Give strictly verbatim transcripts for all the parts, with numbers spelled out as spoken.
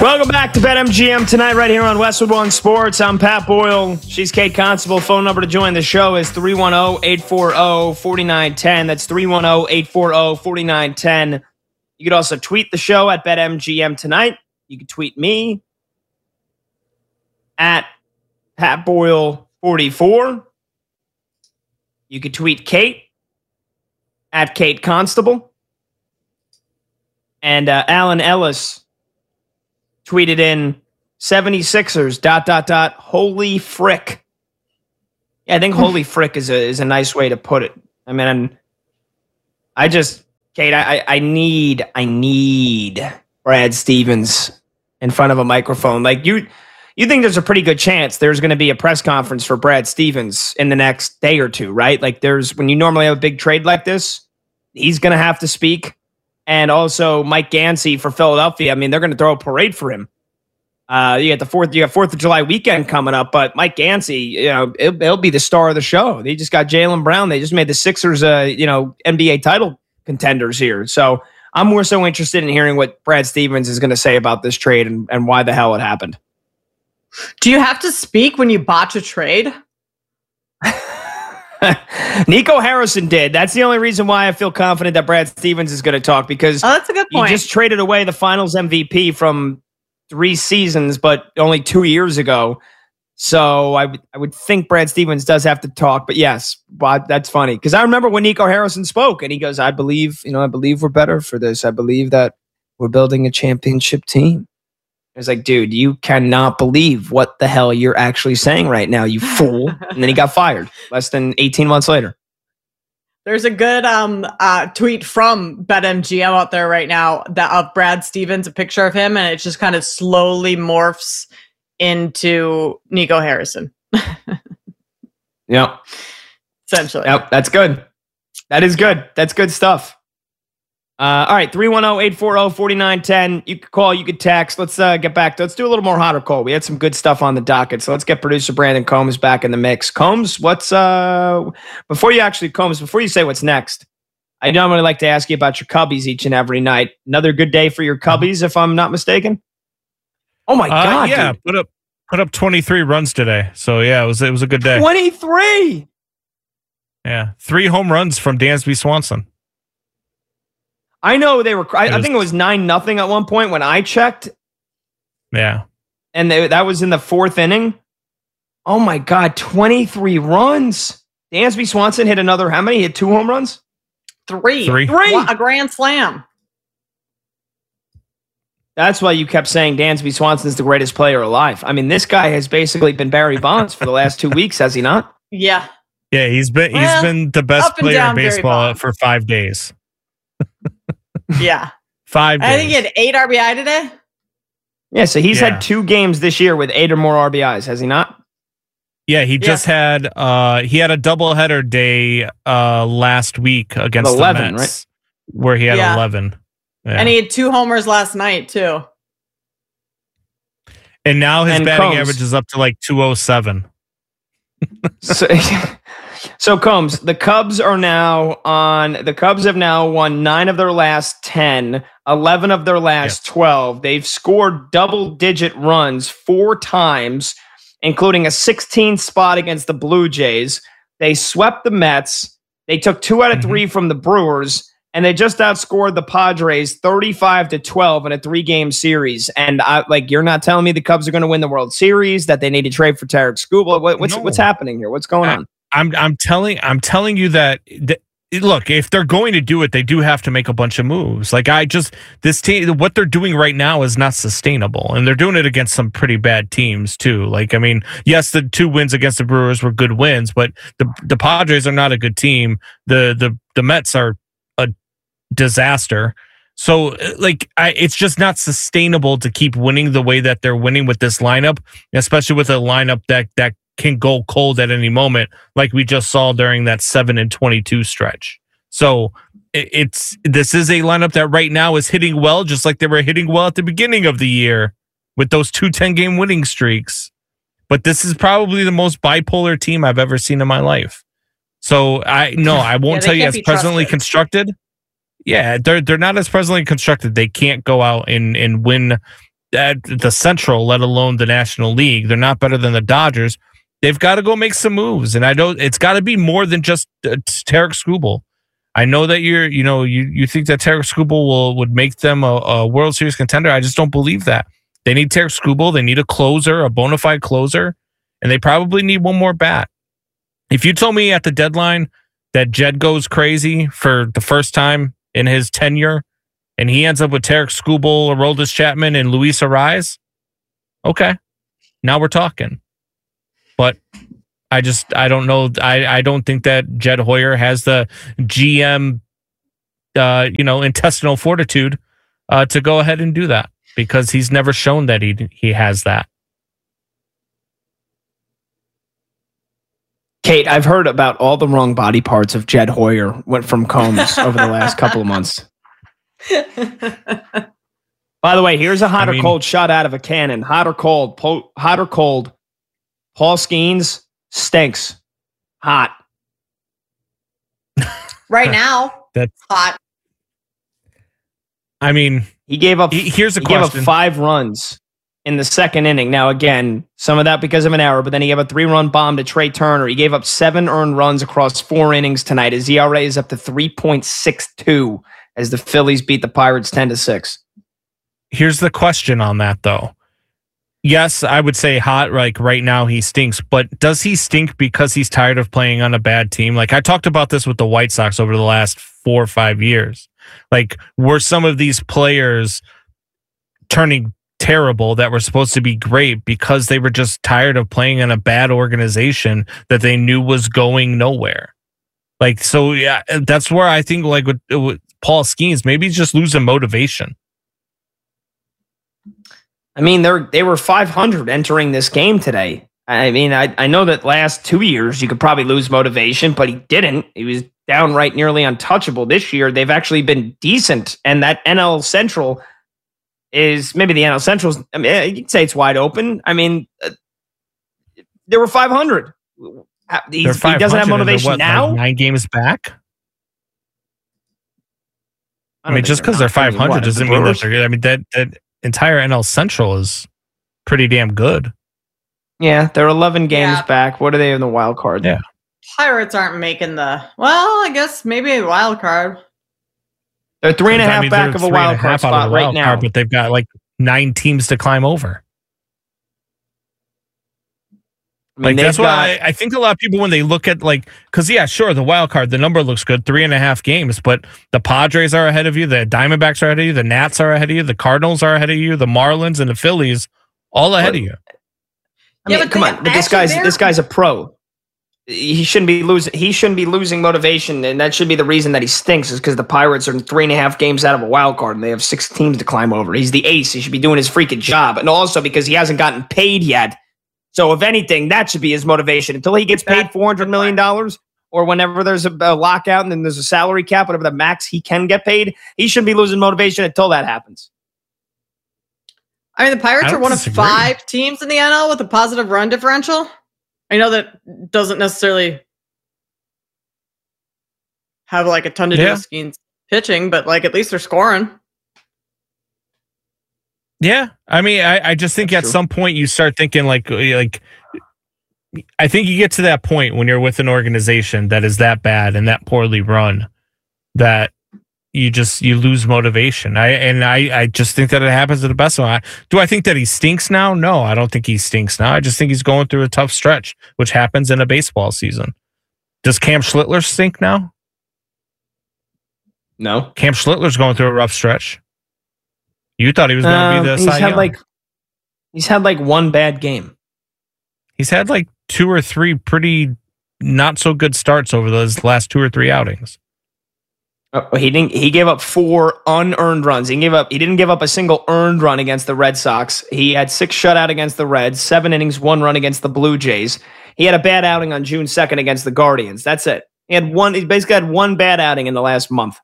Welcome back to BetMGM tonight, right here on Westwood One Sports. I'm Pat Boyle. She's Kate Constable. Phone number to join the show is three one zero, eight four zero, four nine one zero. That's three one zero, eight four zero, four nine one zero. You could also tweet the show at BetMGM tonight. You could tweet me at Pat Boyle forty-four. You could tweet Kate at Kate Constable. And uh, Alan Ellis tweeted in seventy-sixers dot, dot, dot, holy frick. Yeah, I think holy frick is a, is a nice way to put it. I mean, I just, Kate, I, I need, I need Brad Stevens in front of a microphone. Like, you, you think there's a pretty good chance there's going to be a press conference for Brad Stevens in the next day or two, right? Like, there's, when you normally have a big trade like this, he's going to have to speak. And also Mike Gansey for Philadelphia. I mean, they're going to throw a parade for him. Uh, you got the fourth, you got Fourth of July weekend coming up, but Mike Gansey, you know, it, it'll be the star of the show. They just got Jaylen Brown. They just made the Sixers, uh, you know, N B A title contenders here. So I'm more so interested in hearing what Brad Stevens is going to say about this trade and, and why the hell it happened. Do you have to speak when you botch a trade? Nico Harrison did. That's the only reason why I feel confident that Brad Stevens is going to talk, because oh, that's a good point. He just traded away the Finals M V P from three seasons, but only two years ago. So I, w- I would think Brad Stevens does have to talk. But yes, but that's funny, because I remember when Nico Harrison spoke and he goes, "I believe, you know, I believe we're better for this. I believe that we're building a championship team." I was like, dude, you cannot believe what the hell you're actually saying right now, you fool. And then he got fired less than eighteen months later. There's a good um uh, tweet from BetMGM out there right now that of Brad Stevens, a picture of him, and it just kind of slowly morphs into Nico Harrison. Yep. Essentially. Yep, that's good. That is good. That's good stuff. Uh, all right, three one zero, eight four zero, four nine one zero. You could call, you could text. Let's uh, get back to, let's do a little more hot or cold. We had some good stuff on the docket, so let's get producer Brandon Combs back in the mix. Combs, what's, uh, before you actually, Combs, before you say what's next, I normally like to ask you about your Cubbies each and every night. Another good day for your Cubbies, if I'm not mistaken? Oh my uh, God, yeah, dude. put up put up twenty-three runs today. So yeah, it was it was a good day. twenty-three Yeah, three home runs from Dansby Swanson. I know they were. I, was, I think it was nine nothing at one point when I checked. Yeah, and they, that was in the fourth inning. Oh my God, twenty-three runs. Dansby Swanson hit another. How many? He hit two home runs. Three, three, three. What, a grand slam. That's why you kept saying Dansby Swanson's the greatest player alive. I mean, this guy has basically been Barry Bonds for the last two weeks, has he not? Yeah, yeah, he's been well, he's been the best player in baseball for five days. Yeah. Five days. I think he had eight R B I today. Yeah, so he's yeah. had two games this year with eight or more R B Is, has he not? Yeah, he just yeah. had uh he had a doubleheader day uh last week against eleven, the Mets, right? Where he had yeah. eleven. Yeah. And he had two homers last night too. And now his and batting Combs. average is up to like two oh seven. so, so Combs, the Cubs are now on, the Cubs have now won nine of their last ten, eleven of their last yep. twelve. They've scored double digit runs four times, including a sixteenth spot against the Blue Jays. They swept the Mets. They took two out of mm-hmm. three from the Brewers, and they just outscored the Padres thirty-five to twelve in a three-game series. And I, like, you're not telling me the Cubs are going to win the World Series, that they need to trade for Tarek Skubal. What, what's no. what's happening here? What's going I, on? I'm I'm telling I'm telling you that, that look, if they're going to do it, they do have to make a bunch of moves. Like I just this team, what they're doing right now is not sustainable, and they're doing it against some pretty bad teams too. Like I mean, yes, the two wins against the Brewers were good wins, but the the Padres are not a good team. The the the Mets are a disaster. So like I, it's just not sustainable to keep winning the way that they're winning with this lineup, especially with a lineup that that can go cold at any moment, like we just saw during that seven and twenty-two stretch. So it's this is a lineup that right now is hitting well, just like they were hitting well at the beginning of the year with those two ten-game winning streaks. But this is probably the most bipolar team I've ever seen in my life. So I no, I won't yeah, tell you as presently trusted. constructed. Yeah, they're they're not as presently constructed. They can't go out and and win at the Central, let alone the National League. They're not better than the Dodgers. They've got to go make some moves, and I don't. It's got to be more than just uh, Tarek Skubal. I know that you're, you know, you you think that Tarek Skubal will would make them a, a World Series contender. I just don't believe that. They need Tarek Skubal. They need a closer, a bona fide closer, and they probably need one more bat. If you told me at the deadline that Jed goes crazy for the first time in his tenure, and he ends up with Tarek Skubal, Aroldis Chapman, and Luis Arraez, okay, now we're talking. But I just, I don't know. I, I don't think that Jed Hoyer has the G M, uh, you know, intestinal fortitude uh, to go ahead and do that, because he's never shown that he he has that. Kate, I've heard about all the wrong body parts of Jed Hoyer went from Combs over the last couple of months. By the way, here's a hot I or mean, cold shot out of a cannon. Hot or cold? Po- hot or cold? Paul Skeens stinks. Hot. Right now, that's hot. I mean, he gave up. He, here's a he question. Gave up five runs in the second inning. Now, again, some of that because of an error, but then he gave a three-run bomb to Trey Turner. He gave up seven earned runs across four innings tonight. His E R A is up to three point six two as the Phillies beat the Pirates ten to six. Here's the question on that, though. Yes, I would say hot, like right now he stinks, but does he stink because he's tired of playing on a bad team? Like I talked about this with the White Sox over the last four or five years. Like, were some of these players turning terrible that were supposed to be great because they were just tired of playing in a bad organization that they knew was going nowhere? Like, so yeah, that's where I think like with, with Paul Skeens, maybe he's just losing motivation. I mean, they're they were five hundred entering this game today. I mean, I, I know that last two years you could probably lose motivation, but he didn't. He was downright nearly untouchable. This year, they've actually been decent, and that N L Central is maybe the N L Central's. I mean, you could say it's wide open. I mean, uh, they were five hundred. He's, he doesn't have motivation what, now. Like nine games back. I, I mean, just because they're five hundred doesn't mean that they're good. I mean, that that entire N L Central is pretty damn good. Yeah, they're eleven games yeah. back. What are they in the wild card? Yeah, Pirates aren't making the. Well, I guess maybe a wild card. They're three and a half I mean, back of a wild card spot right now, card, but they've got like nine teams to climb over. I mean, like that's got, why I, I think a lot of people, when they look at like, because yeah, sure, the wild card, the number looks good, three and a half games, but the Padres are ahead of you, the Diamondbacks are ahead of you, the Nats are ahead of you, the Cardinals are ahead of you, the Marlins and the Phillies all ahead but, of you. I mean, yeah, come on, but this guy's this guy's a pro. He shouldn't be losing. He shouldn't be losing motivation, and that should be the reason that he stinks. Is because the Pirates are three and a half games out of a wild card, and they have six teams to climb over. He's the ace. He should be doing his freaking job, and also because he hasn't gotten paid yet. So, if anything, that should be his motivation until he gets paid four hundred million dollars, or whenever there's a, a lockout and then there's a salary cap, whatever the max he can get paid. He shouldn't be losing motivation until that happens. I mean, the Pirates are one disagree. of five teams in the N L with a positive run differential. I know that doesn't necessarily have like a ton to do yeah. with Skeens pitching, but like at least they're scoring. Yeah, I mean, I, I just think That's at true. some point you start thinking like, like, I think you get to that point when you're with an organization that is that bad and that poorly run that you just you lose motivation. I and I, I just think that it happens to the best of them. Do I think that he stinks now? No, I don't think he stinks now. I just think he's going through a tough stretch, which happens in a baseball season. Does Cam Schlittler stink now? No. Cam Schlittler's going through a rough stretch. You thought he was going to um, be the he's Cy had Young. like he's had like one bad game. He's had like two or three pretty not so good starts over those last two or three outings. Oh, he didn't. He gave up four unearned runs. He gave up. He didn't give up a single earned run against the Red Sox. He had six shutout against the Reds, seven innings, one run against the Blue Jays. He had a bad outing on June second against the Guardians. That's it. He had one. He basically had one bad outing in the last month.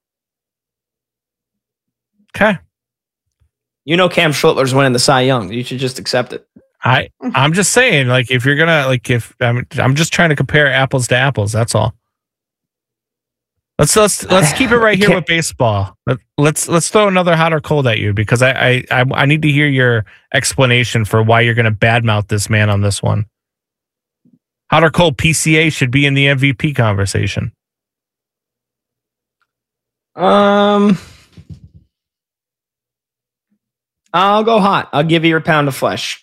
Okay. You know Cam Schlittler's winning the Cy Young. You should just accept it. I I'm just saying, like, if you're gonna like, if I'm I'm just trying to compare apples to apples. That's all. Let's let's let's keep it right here with baseball. Let's let's throw another hot or cold at you because I I I, I need to hear your explanation for why you're going to badmouth this man on this one. Hot or cold, P C A should be in the M V P conversation. Um, I'll go hot. I'll give you your pound of flesh.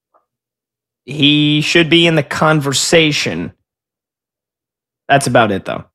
He should be in the conversation. That's about it, though.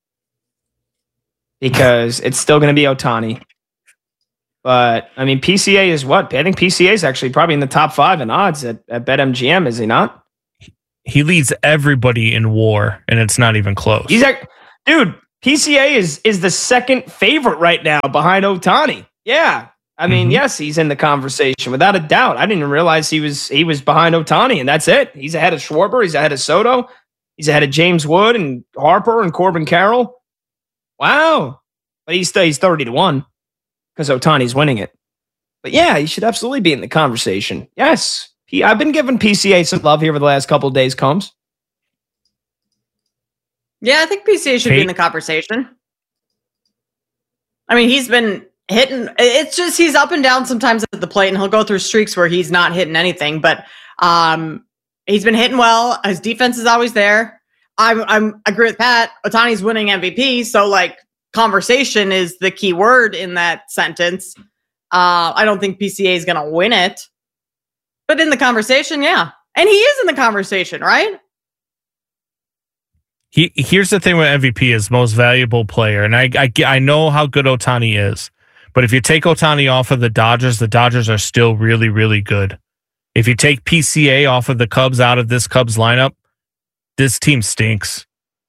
Because it's still going to be Ohtani. But, I mean, P C A is what? I think P C A is actually probably in the top five in odds at, at BetMGM, is he not? He leads everybody in WAR, and it's not even close. He's like, dude, P C A is is the second favorite right now behind Ohtani. Yeah. I mean, mm-hmm. yes, he's in the conversation without a doubt. I didn't even realize he was he was behind Ohtani, and that's it. He's ahead of Schwarber. He's ahead of Soto. He's ahead of James Wood and Harper and Corbin Carroll. Wow. But he's still he's thirty to one because Ohtani's winning it. But yeah, he should absolutely be in the conversation. Yes. He, I've been giving P C A some love here for the last couple of days, Combs. Yeah, I think P C A should Kate? be in the conversation. I mean, he's been hitting. It's just he's up and down sometimes at the plate, and he'll go through streaks where he's not hitting anything. But um, he's been hitting well. His defense is always there. I'm I'm I agree with Pat. Ohtani's winning M V P, so like conversation is the key word in that sentence. Uh, I don't think P C A is going to win it, but in the conversation, yeah, and he is in the conversation, right? He, here's the thing with M V P is most valuable player, and I, I I know how good Ohtani is, but if you take Ohtani off of the Dodgers, the Dodgers are still really really good. If you take P C A off of the Cubs out of this Cubs lineup, this team stinks.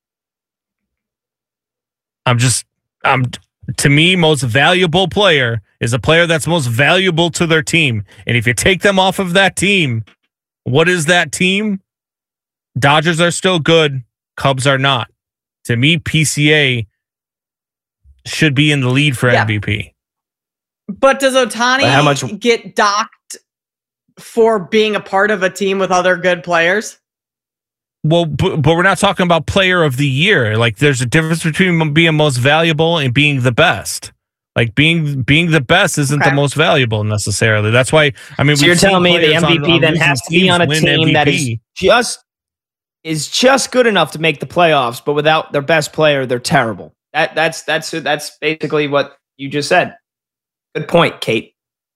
I'm just, I'm to me, most valuable player is a player that's most valuable to their team. And if you take them off of that team, what is that team? Dodgers are still good. Cubs are not. To me, P C A should be in the lead for yeah. M V P. But does Ohtani how much- get docked for being a part of a team with other good players? Well, but, but we're not talking about player of the year. Like, there's a difference between being most valuable and being the best. Like, being being the best isn't okay. the most valuable necessarily. That's why, I mean, so you're telling me the M V P on, on then has to be on a team M V P. That is just is just good enough to make the playoffs, but without their best player, they're terrible. That that's that's that's basically what you just said. Good point, Kate.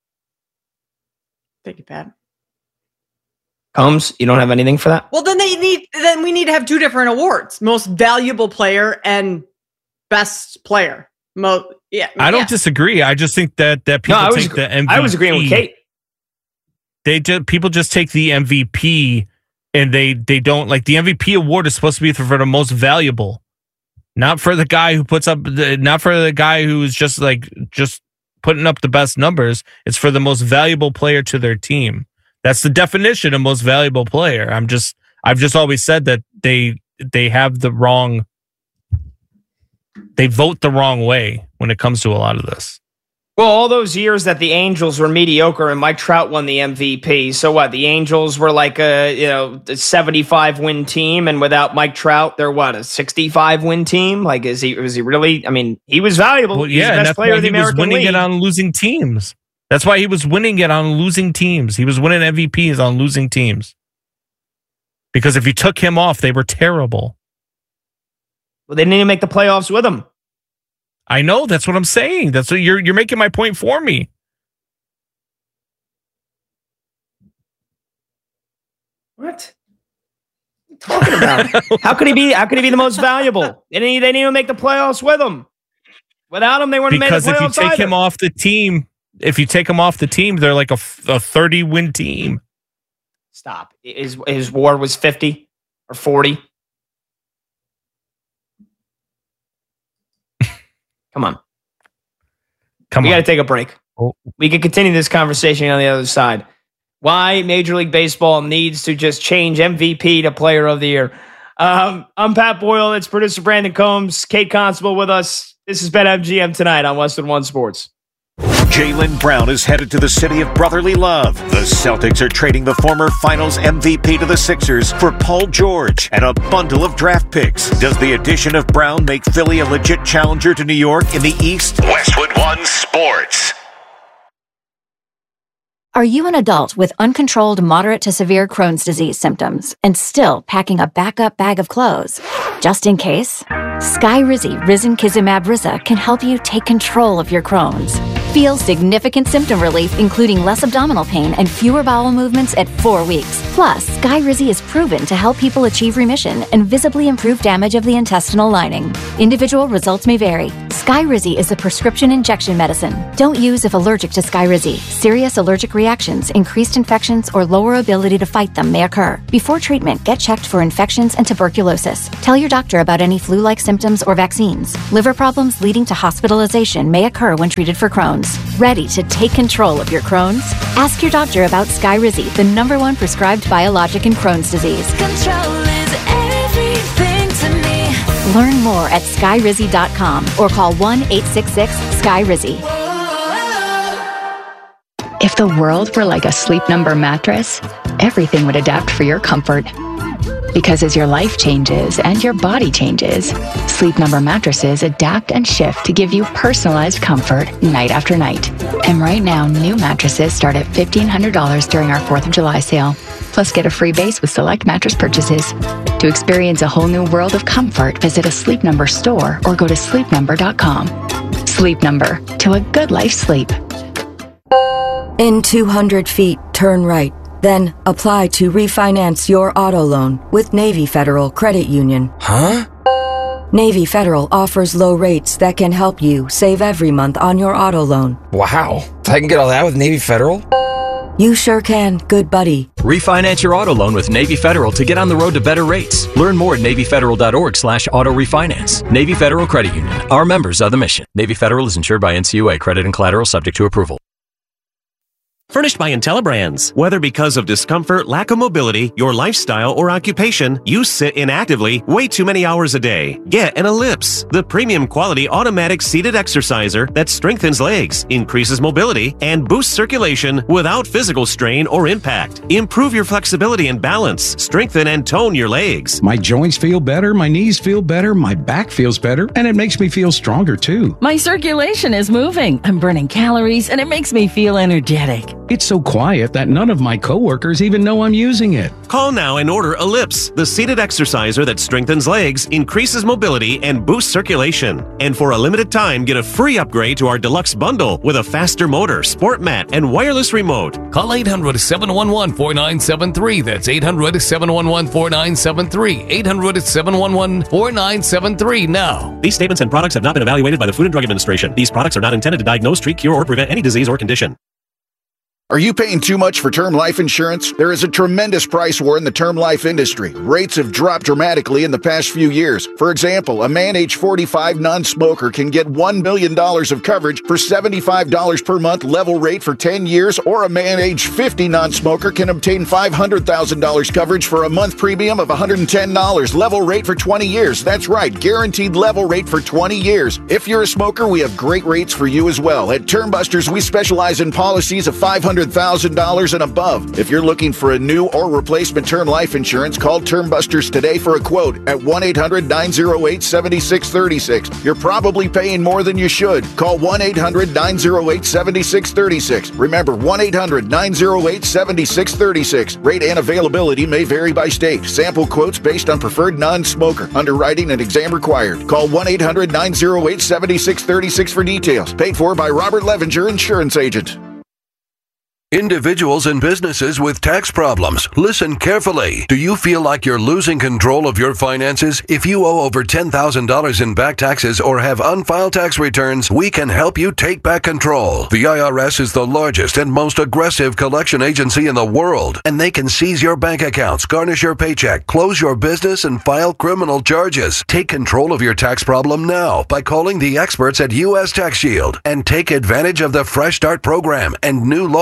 Thank you, Pat. Combs, you don't have anything for that? Well, then they need. Then we need to have two different awards: most valuable player and best player. Mo- yeah, I don't yeah. disagree. I just think that that people no, take was, the M V P. I was agreeing with Kate. They just people just take the M V P and they they don't like the M V P award is supposed to be for, for the most valuable, not for the guy who puts up, the, not for the guy who's just like just putting up the best numbers. It's for the most valuable player to their team. That's the definition of most valuable player. I'm just, I've just always said that they they have the wrong, they vote the wrong way when it comes to a lot of this. Well, all those years that the Angels were mediocre and Mike Trout won the M V P. So what? The Angels were like a you know a seventy-five win team, and without Mike Trout, they're what a sixty-five win team. Like, is he? Was he really? I mean, he was valuable. Well, He's yeah, the best and that's player why of the he was American winning League. it on losing teams. That's why he was winning it on losing teams. He was winning M V Ps on losing teams. Because if you took him off, they were terrible. Well, they didn't even make the playoffs with him. I know. That's what I'm saying. That's what you're you're making my point for me. What? What are you talking about? How could he be? How could he be the most valuable? They didn't, they didn't even make the playoffs with him. Without him, they wouldn't have made the playoffs. Because if you take either. him off the team, if you take him off the team, they're like a, a thirty win team. Stop. His his WAR was fifty or forty. Come on. Come we on. got to take a break. Oh. We can continue this conversation on the other side. Why Major League Baseball needs to just change M V P to Player of the Year. Um, I'm Pat Boyle. It's producer Brandon Combs. Kate Constable with us. This is BetMGM tonight on Westwood One Sports. Jaylen Brown is headed to the city of brotherly love. The Celtics are trading the former Finals M V P to the Sixers for Paul George and a bundle of draft picks. Does the addition of Brown make Philly a legit challenger to New York in the East? Westwood One Sports. Are you an adult with uncontrolled moderate to severe Crohn's disease symptoms and still packing a backup bag of clothes? Just in case? Skyrizi Risankizumab Riza can help you take control of your Crohn's. Feel significant symptom relief, including less abdominal pain and fewer bowel movements at four weeks. Plus, Skyrizi is proven to help people achieve remission and visibly improve damage of the intestinal lining. Individual results may vary. Skyrizi is a prescription injection medicine. Don't use if allergic to Skyrizi. Serious allergic reactions, increased infections, or lower ability to fight them may occur. Before treatment, get checked for infections and tuberculosis. Tell your doctor about any flu-like symptoms or vaccines. Liver problems leading to hospitalization may occur when treated for Crohn's. Ready to take control of your Crohn's? Ask your doctor about Skyrizi, the number one prescribed biologic in Crohn's disease. Control is everything to me. Learn more at skyrizi dot com or call one eight six six Skyrizi. If the world were like a Sleep Number mattress, everything would adapt for your comfort. Because as your life changes and your body changes, Sleep Number mattresses adapt and shift to give you personalized comfort night after night. And right now, new mattresses start at fifteen hundred dollars during our fourth of July sale. Plus, get a free base with select mattress purchases. To experience a whole new world of comfort, visit a Sleep Number store or go to sleep number dot com. Sleep Number, to a good life sleep. In two hundred feet, turn right. Then apply to refinance your auto loan with Navy Federal Credit Union. Huh? Navy Federal offers low rates that can help you save every month on your auto loan. Wow. I can get all that with Navy Federal? You sure can, good buddy. Refinance your auto loan with Navy Federal to get on the road to better rates. Learn more at navy federal dot org slash auto refinance. Navy Federal Credit Union. Our members are the mission. Navy Federal is insured by N C U A. Credit and collateral subject to approval. Furnished by IntelliBrands. Whether because of discomfort, lack of mobility, your lifestyle, or occupation, you sit inactively way too many hours a day. Get an Ellipse, the premium quality automatic seated exerciser that strengthens legs, increases mobility, and boosts circulation without physical strain or impact. Improve your flexibility and balance, strengthen and tone your legs. My joints feel better, my knees feel better, my back feels better, and it makes me feel stronger too. My circulation is moving, I'm burning calories, and it makes me feel energetic. It's so quiet that none of my coworkers even know I'm using it. Call now and order Ellipse, the seated exerciser that strengthens legs, increases mobility, and boosts circulation. And for a limited time, get a free upgrade to our deluxe bundle with a faster motor, sport mat, and wireless remote. Call eight hundred, seven one one, four nine seven three. That's eight hundred, seven one one, four nine seven three. eight hundred, seven one one, four nine seven three now. These statements and products have not been evaluated by the Food and Drug Administration. These products are not intended to diagnose, treat, cure, or prevent any disease or condition. Are you paying too much for term life insurance? There is a tremendous price war in the term life industry. Rates have dropped dramatically in the past few years. For example, a man age forty-five non-smoker can get one million dollars of coverage for seventy-five dollars per month level rate for ten years, or a man age fifty non-smoker can obtain five hundred thousand dollars coverage for a month premium of one hundred ten dollars level rate for twenty years. That's right, guaranteed level rate for twenty years. If you're a smoker, we have great rates for you as well. At Term Busters, we specialize in policies of five hundred thousand dollars and above. If you're looking for a new or replacement term life insurance, call Term Busters today for a quote at one eight hundred, nine oh eight, seven six three six. You're probably paying more than you should. Call one eight hundred, nine oh eight, seven six three six. Remember, one eight hundred, nine oh eight, seven six three six. Rate and availability may vary by state. Sample quotes based on preferred non-smoker. Underwriting and exam required. Call one eight hundred, nine oh eight, seven six three six for details. Paid for by Robert Levinger, Insurance Agent. Individuals and businesses with tax problems, listen carefully. Do you feel like you're losing control of your finances? If you owe over ten thousand dollars in back taxes or have unfiled tax returns, we can help you take back control. The I R S is the largest and most aggressive collection agency in the world, and they can seize your bank accounts, garnish your paycheck, close your business, and file criminal charges. Take control of your tax problem now by calling the experts at U S Tax Shield and take advantage of the Fresh Start program and new laws that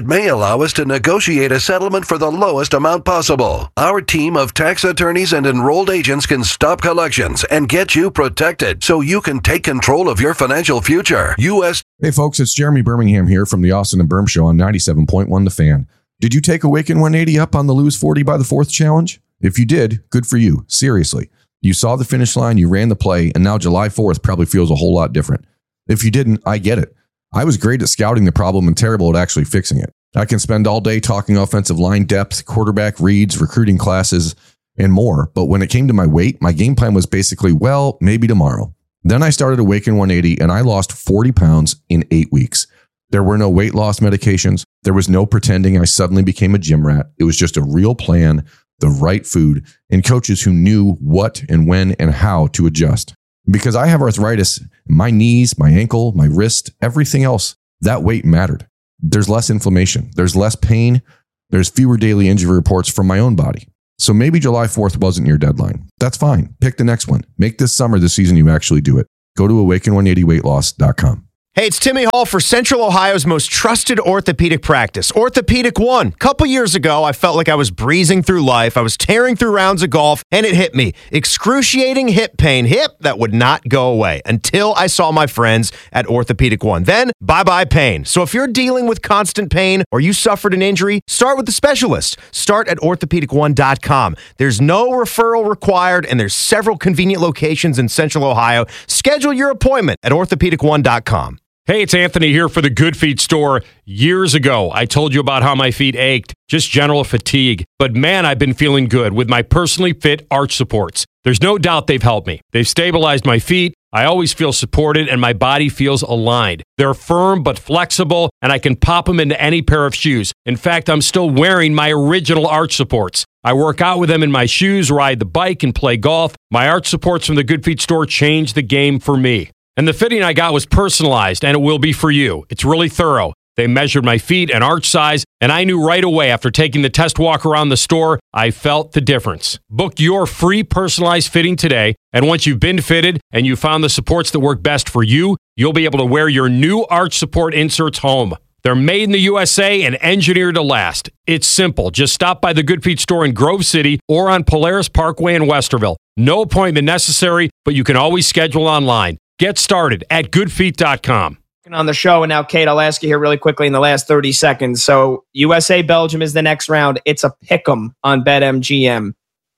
that may allow us to negotiate a settlement for the lowest amount possible. Our team of tax attorneys and enrolled agents can stop collections and get you protected so you can take control of your financial future. U S Hey folks, it's Jeremy Birmingham here from the Austin and Berm Show on ninety-seven point one The Fan. Did you take Awaken one eighty up on the Lose forty by the fourth challenge? If you did, good for you. Seriously. You saw the finish line, you ran the play, and now July fourth probably feels a whole lot different. If you didn't, I get it. I was great at scouting the problem and terrible at actually fixing it. I can spend all day talking offensive line depth, quarterback reads, recruiting classes, and more. But when it came to my weight, my game plan was basically, well, maybe tomorrow. Then I started Awaken one eighty and I lost forty pounds in eight weeks. There were no weight loss medications. There was no pretending I suddenly became a gym rat. It was just a real plan, the right food, and coaches who knew what and when and how to adjust. Because I have arthritis, my knees, my ankle, my wrist, everything else, that weight mattered. There's less inflammation. There's less pain. There's fewer daily injury reports from my own body. So maybe July fourth wasn't your deadline. That's fine. Pick the next one. Make this summer the season you actually do it. Go to awaken one eighty weight loss dot com. Hey, it's Timmy Hall for Central Ohio's most trusted orthopedic practice, Orthopedic One. A couple years ago, I felt like I was breezing through life. I was tearing through rounds of golf, and it hit me. Excruciating hip pain. Hip that would not go away until I saw my friends at Orthopedic One. Then, bye-bye pain. So if you're dealing with constant pain or you suffered an injury, start with the specialist. Start at orthopedic one dot com. There's no referral required, and there's several convenient locations in Central Ohio. Schedule your appointment at orthopedic one dot com. Hey, it's Anthony here for the Good Feet store. Years ago, I told you about how my feet ached, just general fatigue. But man, I've been feeling good with my personally fit arch supports. There's no doubt they've helped me. They've stabilized my feet. I always feel supported and my body feels aligned. They're firm but flexible, and I can pop them into any pair of shoes. In fact, I'm still wearing my original arch supports. I work out with them in my shoes, ride the bike, and play golf. My arch supports from the Good Feet store changed the game for me. And the fitting I got was personalized, and it will be for you. It's really thorough. They measured my feet and arch size, and I knew right away after taking the test walk around the store, I felt the difference. Book your free personalized fitting today, and once you've been fitted and you found the supports that work best for you, you'll be able to wear your new arch support inserts home. They're made in the U S A and engineered to last. It's simple. Just stop by the Good Feet store in Grove City or on Polaris Parkway in Westerville. No appointment necessary, but you can always schedule online. Get started at good feet dot com. On the show, and now, Kate, I'll ask you here really quickly in the last thirty seconds. So, U S A Belgium is the next round. It's a pick'em on BetMGM.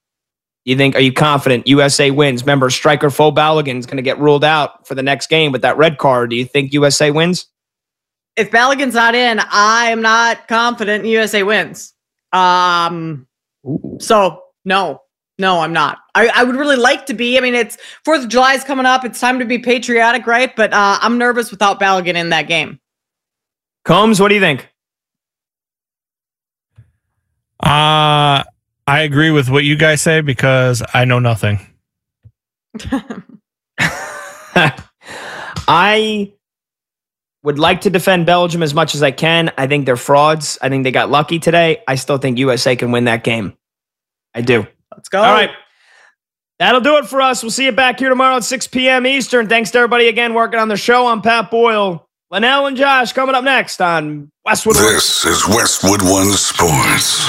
You think? Are you confident U S A wins? Remember, striker Fo Balogun is going to get ruled out for the next game with that red card. Do you think U S A wins? If Balogun's not in, I am not confident U S A wins. Um. Ooh. So no. No, I'm not. I, I would really like to be. I mean, it's fourth of July is coming up. It's time to be patriotic, right? But uh, I'm nervous without Balogun in that game. Combs, what do you think? Uh, I agree with what you guys say because I know nothing. I would like to defend Belgium as much as I can. I think they're frauds. I think they got lucky today. I still think U S A can win that game. I do. Let's go. All right. That'll do it for us. We'll see you back here tomorrow at six p.m. Eastern. Thanks to everybody again working on the show. I'm Pat Boyle. Linnell and Josh coming up next on Westwood One. This is Westwood One Sports.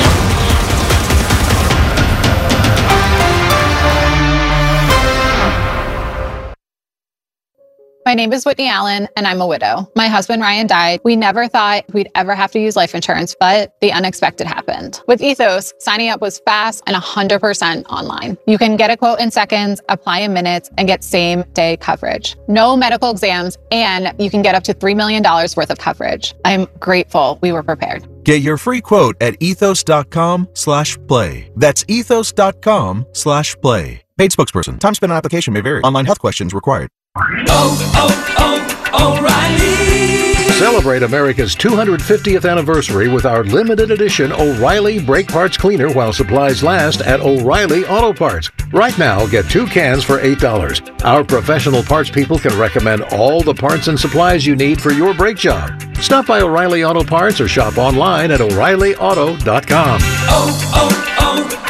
My name is Whitney Allen, and I'm a widow. My husband, Ryan, died. We never thought we'd ever have to use life insurance, but the unexpected happened. With Ethos, signing up was fast and one hundred percent online. You can get a quote in seconds, apply in minutes, and get same-day coverage. No medical exams, and you can get up to three million dollars worth of coverage. I'm grateful we were prepared. Get your free quote at ethos.com slash play. That's ethos.com slash play. Paid spokesperson. Time spent on application may vary. Online health questions required. Oh, oh, oh, O'Reilly. Celebrate America's two hundred fiftieth anniversary with our limited edition O'Reilly Brake Parts Cleaner while supplies last at O'Reilly Auto Parts. Right now, get two cans for eight dollars. Our professional parts people can recommend all the parts and supplies you need for your brake job. Stop by O'Reilly Auto Parts or shop online at O'Reilly Auto dot com. Oh,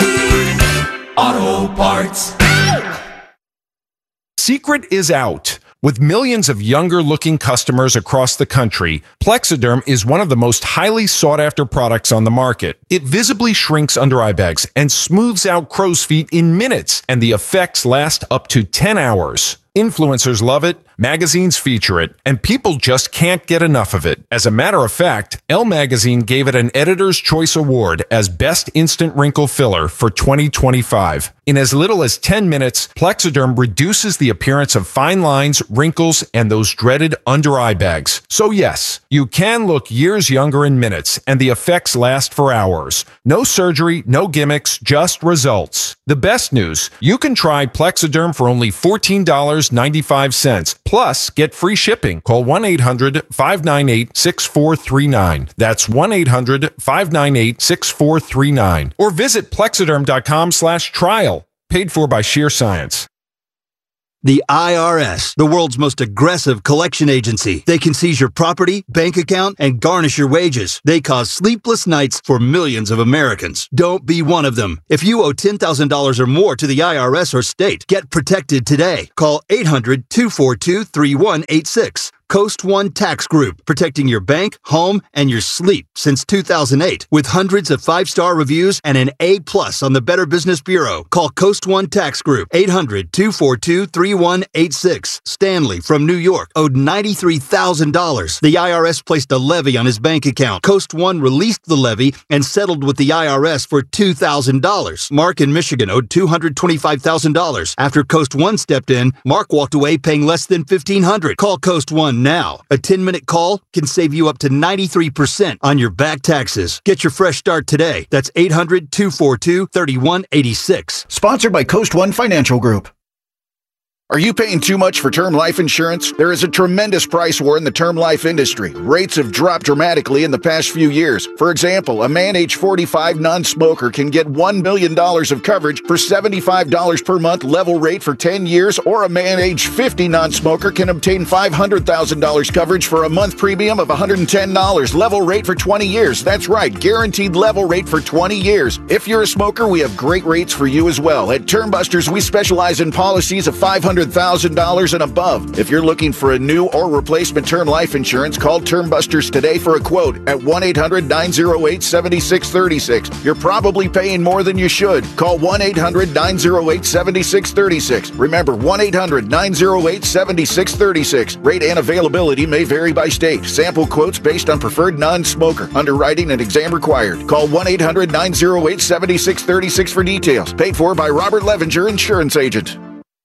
oh, oh, O'Reilly Auto Parts. Secret is out. With millions of younger-looking customers across the country, Plexiderm is one of the most highly sought-after products on the market. It visibly shrinks under-eye bags and smooths out crow's feet in minutes, and the effects last up to ten hours. Influencers love it, magazines feature it, and people just can't get enough of it. As a matter of fact, Elle Magazine gave it an Editor's Choice Award as Best Instant Wrinkle Filler for twenty twenty-five. In as little as ten minutes, Plexiderm reduces the appearance of fine lines, wrinkles, and those dreaded under-eye bags. So yes, you can look years younger in minutes, and the effects last for hours. No surgery, no gimmicks, just results. The best news, you can try Plexiderm for only fourteen dollars and ninety-five cents. Plus, get free shipping. Call one eight hundred, five nine eight, six four three nine. That's one eight hundred, five nine eight, six four three nine. Or visit plexiderm.com slash trial. Paid for by Sheer Science. The I R S, the world's most aggressive collection agency. They can seize your property, bank account, and garnish your wages. They cause sleepless nights for millions of Americans. Don't be one of them. If you owe ten thousand dollars or more to the I R S or state, get protected today. Call eight hundred, two four two, three one eight six. Coast One Tax Group, protecting your bank, home, and your sleep since two thousand eight. With hundreds of five-star reviews and an A plus on the Better Business Bureau. Call Coast One Tax Group, eight hundred, two four two, three one eight six. Stanley from New York owed ninety-three thousand dollars. The I R S placed a levy on his bank account. Coast One released the levy and settled with the I R S for two thousand dollars. Mark in Michigan owed two hundred twenty-five thousand dollars. After Coast One stepped in, Mark walked away paying less than fifteen hundred dollars. Call Coast One now. A ten-minute call can save you up to ninety-three percent on your back taxes. Get your fresh start today. That's eight hundred, two four two, three one eight six. Sponsored by Coast One Financial Group. Are you paying too much for term life insurance? There is a tremendous price war in the term life industry. Rates have dropped dramatically in the past few years. For example, a man age forty-five non-smoker can get one million dollars of coverage for seventy-five dollars per month level rate for ten years, or a man age fifty non-smoker can obtain five hundred thousand dollars coverage for a month premium of one hundred ten dollars level rate for twenty years. That's right, guaranteed level rate for twenty years. If you're a smoker, we have great rates for you as well. At Termbusters, we specialize in policies of five hundred thousand dollars and above. If you're looking for a new or replacement term life insurance, call Termbusters today for a quote at one eight hundred, nine oh eight, seven six three six. You're probably paying more than you should. Call one eight hundred, nine oh eight, seven six three six. Remember, one eight hundred, nine oh eight, seven six three six. Rate and availability may vary by state. Sample quotes based on preferred non-smoker. Underwriting and exam required. Call one eight hundred, nine oh eight, seven six three six for details. Paid for by Robert Levenger, Insurance Agent.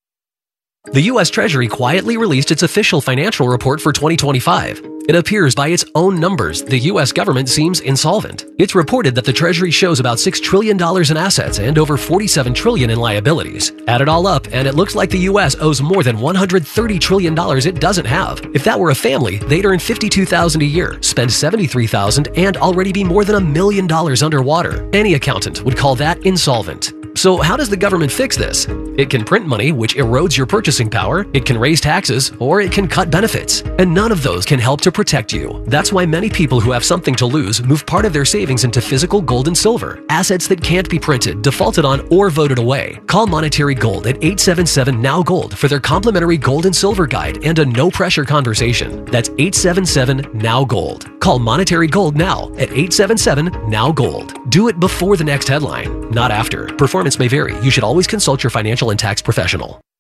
The U S Treasury quietly released its official financial report for twenty twenty-five. It appears by its own numbers, the U S government seems insolvent. It's reported that the Treasury shows about six trillion dollars in assets and over forty-seven trillion dollars in liabilities. Add it all up, and it looks like the U S owes more than one hundred thirty trillion dollars it doesn't have. If that were a family, they'd earn fifty-two thousand dollars a year, spend seventy-three thousand dollars, and already be more than a million dollars underwater. Any accountant would call that insolvent. So how does the government fix this? It can print money, which erodes your purchasing power, it can raise taxes, or it can cut benefits. And none of those can help to protect you. That's why many people who have something to lose move part of their savings into physical gold and silver, assets that can't be printed, defaulted on, or voted away. Call Monetary Gold at eight seven seven, N O W Gold for their complimentary gold and silver guide and a no-pressure conversation. That's eight seven seven, N O W Gold. Call Monetary Gold now at eight seven seven, N O W Gold. Do it before the next headline, not after. Performance may vary. You should always consult your financial and tax professional.